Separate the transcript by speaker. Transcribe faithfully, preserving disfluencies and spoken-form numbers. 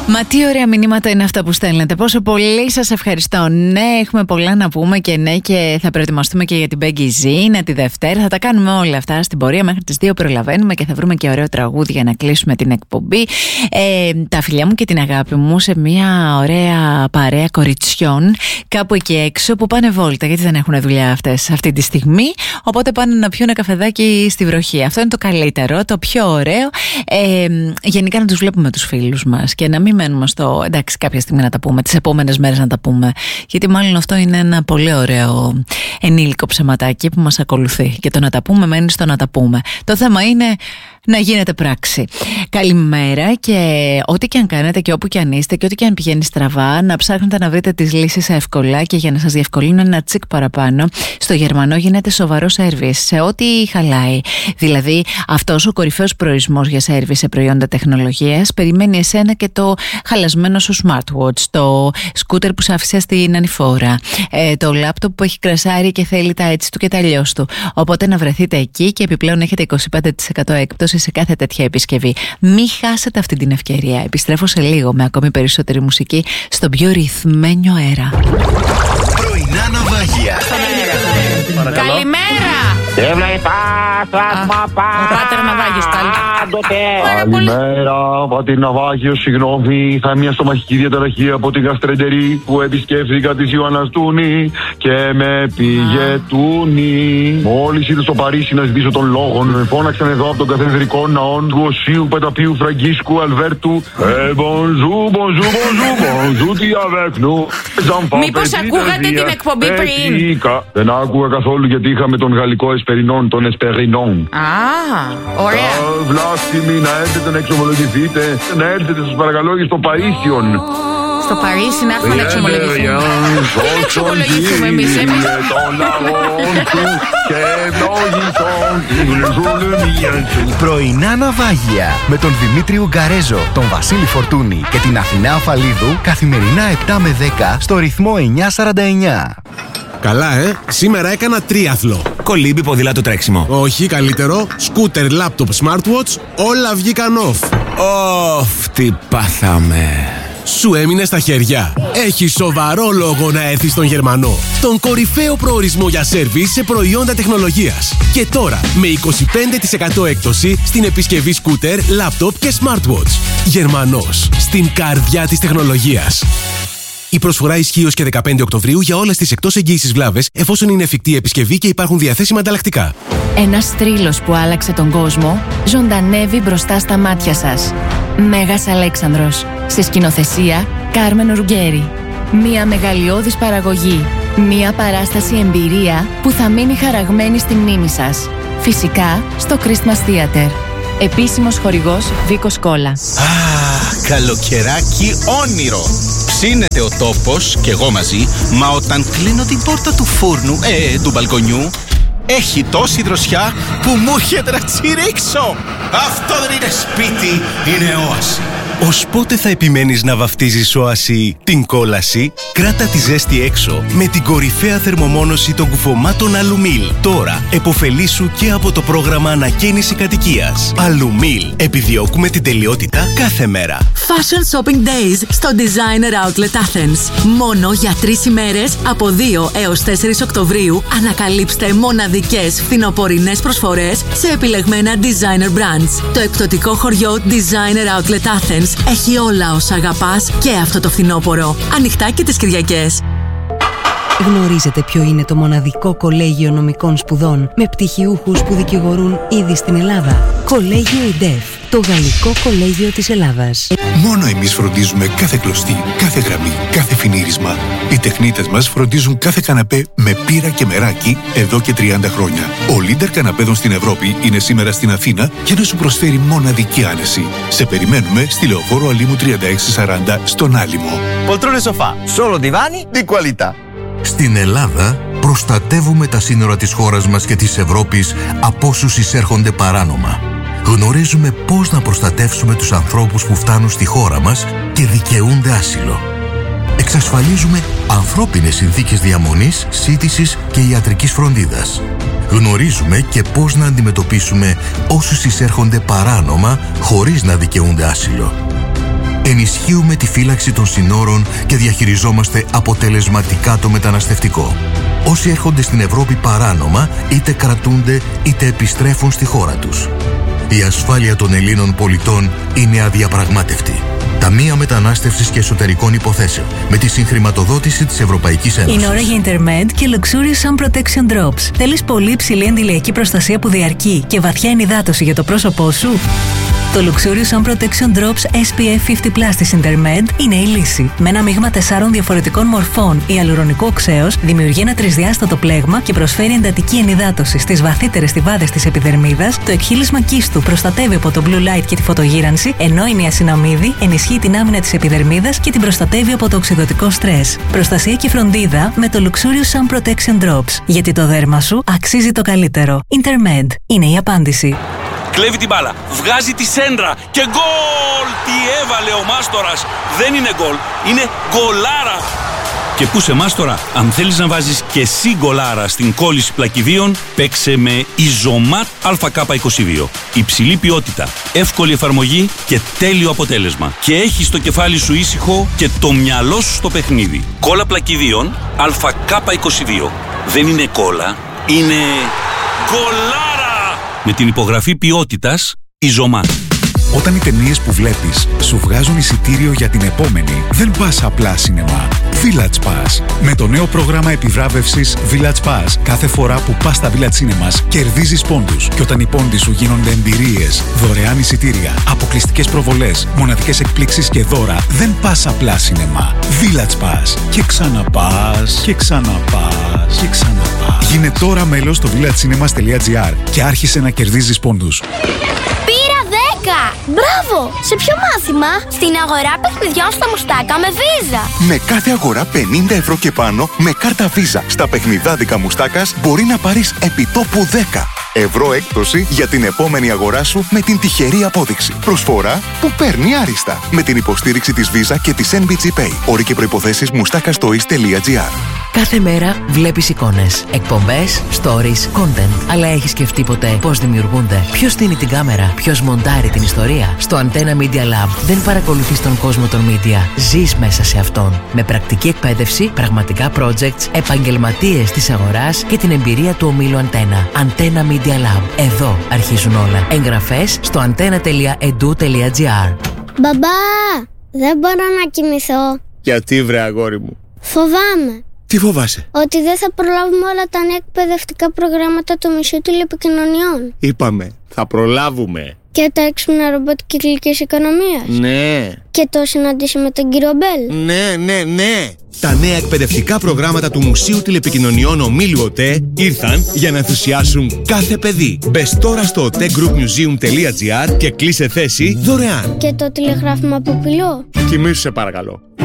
Speaker 1: Μα τι ωραία μηνύματα είναι αυτά που στέλνετε. Πόσο πολύ σας ευχαριστώ. Ναι, έχουμε πολλά να πούμε και ναι, και θα προετοιμαστούμε και για την Becky Zina τη Δευτέρα. Θα τα κάνουμε όλα αυτά στην πορεία. Μέχρι τις δύο προλαβαίνουμε και θα βρούμε και ωραίο τραγούδι για να κλείσουμε την εκπομπή. Ε, τα φιλιά μου και την αγάπη μου σε μια ωραία παρέα κοριτσιών κάπου εκεί έξω που πάνε βόλτα, γιατί δεν έχουν δουλειά αυτές αυτή τη στιγμή. Οπότε πάνε να πιούν ένα καφεδάκι στη βροχή. Αυτό είναι το καλύτερο, το πιο ωραίο. Ε, γενικά να τους βλέπουμε τους φίλους μας και να μην μένουμε στο εντάξει, κάποια στιγμή να τα πούμε, τις επόμενες μέρες να τα πούμε. Γιατί μάλλον αυτό είναι ένα πολύ ωραίο ενήλικο ψεματάκι που μας ακολουθεί. Και το να τα πούμε μένει στο να τα πούμε. Το θέμα είναι να γίνεται πράξη. Καλημέρα, και ό,τι και αν κάνετε και όπου και αν είστε και ό,τι και αν πηγαίνει στραβά, να ψάχνετε να βρείτε τις λύσεις εύκολα. Και για να σας διευκολύνω ένα τσικ παραπάνω, στο Γερμανό γίνεται σοβαρό σέρβις σε ό,τι χαλάει. Δηλαδή, αυτός ο κορυφαίος προορισμός για σέρβις σε προϊόντα τεχνολογίας περιμένει εσένα και το χαλασμένο σου smartwatch, το σκούτερ που σε άφησε στην ανηφόρα, ε, το λάπτοπ που έχει κρασάρει και θέλει τα έτσι του και τα αλλιώς του. Οπότε να βρεθείτε εκεί και επιπλέον έχετε είκοσι πέντε τοις εκατό έκπτωση σε κάθε τέτοια επισκευή. Μην χάσετε αυτή την ευκαιρία. Επιστρέφω σε λίγο με ακόμη περισσότερη μουσική στον πιο ρυθμένιο αέρα.
Speaker 2: Πρωινά ναυάγια.
Speaker 3: Καλημέρα!
Speaker 4: Έβλεπα στο άσμα
Speaker 3: Ο Πάτερ Ναυάγιος
Speaker 4: πάντοτε.
Speaker 5: Καλημέρα, Πάτερ Ναυάγιος, συγγνώμη. Θα μια στομαχική διαταραχή από την γαστρεντερή που επισκέφθηκα της Ιωανναστούνη και με πήγε τούνη. Μόλις ήρθε στο Παρίσι να ζητήσω τον λόγο, με φώναξαν εδώ από τον καθεδρικό ναόν του Οσίου Πεταπίου Φραγκίσκου Αλβέρτου. Ε, bonjour, bonjour, bonjour, bonjour, τι avec nous.
Speaker 3: Μήπως ακούγατε την εκπομπή πριν?
Speaker 5: Δεν άκουγα καθόλου, γιατί είχαμε τον γαλλικό εσπερινόν, τον εσπερινόν.
Speaker 3: Α, ωραία.
Speaker 5: Βλάστημοι, να έρθετε να εξομολογηθείτε. Να έρθετε σας παρακαλώ στο Παρίσιον.
Speaker 3: Στο Παρίσι να έχουμε να εξομολογηθούμε. Δεν εξομολογηθούμε εμείς, εμείς.
Speaker 2: Πρωινά ναυάγια με τον Δημήτρη Ουγκαρέζο, τον Βασίλη Φορτούνη και την Αθηνά Αφαλίδου, καθημερινά επτά με δέκα στο ρυθμό εννιά σαράντα εννιά.
Speaker 6: Καλά, ε! Σήμερα έκανα τρίαθλο.
Speaker 7: Κολύμπι, ποδήλατο, τρέξιμο.
Speaker 6: Όχι, καλύτερο. Σκούτερ, λάπτοπ, smartwatch, όλα βγήκαν off.
Speaker 7: Ωφ, τι πάθαμε.
Speaker 6: Σου έμεινε στα χέρια. Έχει σοβαρό λόγο να έρθεις στον Γερμανό. Τον κορυφαίο προορισμό για σέρβις σε προϊόντα τεχνολογίας. Και τώρα με είκοσι πέντε τοις εκατό έκπτωση στην επισκευή σκούτερ, λάπτοπ και smartwatch. Γερμανός, στην καρδιά της τεχνολογίας. Η προσφορά ισχύει ως και δεκαπέντε Οκτωβρίου για όλες τις εκτός εγγύησης βλάβες, εφόσον είναι εφικτή η επισκευή και υπάρχουν διαθέσιμα ανταλλακτικά.
Speaker 1: Ένας θρύλος που άλλαξε τον κόσμο ζωντανεύει μπροστά στα μάτια σας. Μέγας Αλέξανδρος. Σε σκηνοθεσία Κάρμεν Ρουγκέρι. Μια μεγαλειώδης παραγωγή. Μια παράσταση εμπειρία που θα μείνει χαραγμένη στη μνήμη σας. Φυσικά στο Christmas Theater. Επίσημος χορηγός Βίκος Κόλλα.
Speaker 8: Αχ, καλοκαιράκι όνειρο. Ψήνεται ο τόπος και εγώ μαζί, μα όταν κλείνω την πόρτα του φούρνου, ε, του μπαλκονιού, έχει τόση δροσιά που μου έρχεται να τσιρίξω. Αυτό δεν είναι σπίτι, είναι όαση.
Speaker 9: Ως πότε θα επιμένεις να βαφτίζεις όαση την κόλαση? Κράτα τη ζέστη έξω με την κορυφαία θερμομόνωση των κουφωμάτων Αλουμίλ. Τώρα εποφελήσου και από το πρόγραμμα ανακαίνιση κατοικίας. Αλουμίλ. Επιδιώκουμε την τελειότητα κάθε μέρα.
Speaker 10: Fashion Shopping Days στο Designer Outlet Athens. Μόνο για τρεις ημέρες από δύο έως τέσσερις Οκτωβρίου ανακαλύψτε μοναδικές φθινοπορεινές προσφορές σε επιλεγμένα designer brands. Το εκπτωτικό χωριό Designer Outlet Athens έχει όλα όσα αγαπάς και αυτό το φθινόπωρο. Ανοιχτά και τις Κυριακές.
Speaker 11: Γνωρίζετε ποιο είναι το μοναδικό κολέγιο νομικών σπουδών με πτυχιούχους που δικηγορούν ήδη στην Ελλάδα? Κολέγιο ΙΝΤΕΦ, το γαλλικό κολέγιο της Ελλάδας.
Speaker 12: Μόνο εμείς φροντίζουμε κάθε κλωστή, κάθε γραμμή, κάθε φινίρισμα. Οι τεχνίτες μας φροντίζουν κάθε καναπέ με πύρα και μεράκι εδώ και τριάντα χρόνια. Ο leader καναπέδων στην Ευρώπη είναι σήμερα στην Αθήνα για να σου προσφέρει μοναδική άνεση. Σε περιμένουμε στη Λεωφόρο Αλήμου τριάντα έξι σαράντα στον Άλυμο.
Speaker 13: Poltrone sofà, solo divani di qualità.
Speaker 14: Στην Ελλάδα προστατεύουμε τα σύνορα της χώρας μας και της Ευρώπης από όσους εισέρχονται παράνομα. Γνωρίζουμε πώς να προστατεύσουμε τους ανθρώπους που φτάνουν στη χώρα μας και δικαιούνται άσυλο. Εξασφαλίζουμε ανθρώπινες συνθήκες διαμονής, σύντησης και ιατρικής φροντίδας. Γνωρίζουμε και πώς να αντιμετωπίσουμε όσους εισέρχονται παράνομα χωρίς να δικαιούνται άσυλο. ενισχύουμε τη φύλαξη των συνόρων και διαχειριζόμαστε αποτελεσματικά το μεταναστευτικό. Όσοι έρχονται στην Ευρώπη παράνομα, είτε κρατούνται είτε επιστρέφουν στη χώρα τους. Η ασφάλεια των Ελλήνων πολιτών είναι αδιαπραγμάτευτη. Ταμεία Μετανάστευσης και Εσωτερικών Υποθέσεων, με τη συγχρηματοδότηση της Ευρωπαϊκής Ένωσης.
Speaker 15: Είναι ώρα για Intermed και Luxurious Sun Protection Drops. Θέλεις πολύ υψηλή αντιλιακή προστασία που διαρκεί και βαθιά ενυδάτωση για το πρόσωπό σου? Το Luxurious Sun Protection Drops ες πι εφ πενήντα πλας της Intermed είναι η λύση. Με ένα μείγμα τεσσάρων διαφορετικών μορφών ιαλουρονικού οξέως δημιουργεί ένα τρισδιάστατο πλέγμα και προσφέρει εντατική ενυδάτωση στις βαθύτερες στιβάδες της επιδερμίδας. Το εκχύλισμα κύστου προστατεύει από το blue light και τη φωτογύρανση, ενώ η νιασιναμίδη ενισχύει την άμυνα της επιδερμίδας και την προστατεύει από το οξυδωτικό στρες. Προστασία και φροντίδα με το Luxurious Sun Protection Drops. Γιατί το δέρμα σου αξίζει το καλύτερο. Intermed είναι η απάντηση.
Speaker 16: Κλέβει την μπάλα, βγάζει τη σέντρα και γκολ! Τι έβαλε ο Μάστορας! Δεν είναι γκολ, είναι γκολάρα! Και πού σε Μάστορα, αν θέλεις να βάζεις και εσύ γκολάρα στην κόλληση πλακιδίων, παίξε με Ιζωμάτ Α Κ είκοσι δύο. Υψηλή ποιότητα, εύκολη εφαρμογή και τέλειο αποτέλεσμα. Και έχεις το κεφάλι σου ήσυχο και το μυαλό σου στο παιχνίδι. Κόλλα πλακιδίων Α Κ είκοσι δύο. Δεν είναι κόλλα, είναι γκολάρα! Με την υπογραφή ποιότητας Ιζωμάτ.
Speaker 17: Όταν οι ταινίες που βλέπεις σου βγάζουν εισιτήριο για την επόμενη, δεν πας απλά σινεμά. Village Pass. Με το νέο πρόγραμμα επιβράβευσης Village Pass, κάθε φορά που πας στα Village Cinemas κερδίζεις πόντους. Και όταν οι πόντοι σου γίνονται εμπειρίες, δωρεάν εισιτήρια, αποκλειστικές προβολές, μοναδικές εκπλήξεις και δώρα, δεν πας απλά σινεμά. Village Pass. Και ξαναπάς, και ξαναπάς, και ξαναπάς. Γίνε τώρα μέλος στο villagecinema.gr και άρχισε να κερδίζεις πόντους.
Speaker 18: Μπράβο! Σε ποιο μάθημα? Στην αγορά παιχνιδιών στα Μουστάκα με Visa.
Speaker 19: Με κάθε αγορά πενήντα ευρώ και πάνω με κάρτα Visa στα παιχνιδάδικα Μουστάκας μπορεί να πάρεις επιτόπου δέκα ευρώ έκπτωση για την επόμενη αγορά σου με την τυχερή απόδειξη. Προσφορά που παίρνει άριστα με την υποστήριξη της Visa και της εν μπι τζι Pay. Όροι και προϋποθέσεις mustakastois.gr.
Speaker 20: Κάθε μέρα βλέπεις εικόνες, εκπομπές, stories, content. Αλλά έχεις σκεφτεί ποτέ πώς δημιουργούνται? Ποιος στείνει την κάμερα? Ποιος μοντάρει την ιστορία? Στο Antenna Media Lab δεν παρακολουθείς τον κόσμο των media. Ζεις μέσα σε αυτόν. Με πρακτική εκπαίδευση, πραγματικά projects, επαγγελματίες της αγοράς και την εμπειρία του ομίλου Antenna. Antenna Media Lab. Εδώ αρχίζουν όλα. Εγγραφές στο antenna τελεία edu τελεία gr.
Speaker 18: Μπαμπά, δεν μπορώ να κοιμηθώ.
Speaker 21: Γιατί βρε αγόρι μου?
Speaker 18: Φοβάμαι.
Speaker 21: Τι φοβάσαι?
Speaker 18: Ότι δεν θα προλάβουμε όλα τα νέα εκπαιδευτικά προγράμματα του Μουσείου Τηλεπικοινωνιών.
Speaker 21: Είπαμε, θα προλάβουμε.
Speaker 18: Και τα έξυπνα ρομπότ κυκλικής οικονομίας.
Speaker 21: Ναι.
Speaker 18: Και το συναντήσει με τον κύριο Μπέλ.
Speaker 21: Ναι, ναι, ναι.
Speaker 22: Τα νέα εκπαιδευτικά προγράμματα του Μουσείου Τηλεπικοινωνιών Ομίλου ΟΤΕ ήρθαν για να ενθουσιάσουν κάθε παιδί. Μπες τώρα στο otegroupmuseum τελεία gr και κλείσε θέση δωρεάν.
Speaker 18: Και το τηλεγράφημα από πυλό.
Speaker 21: Κοιμήσου σε παρακαλώ.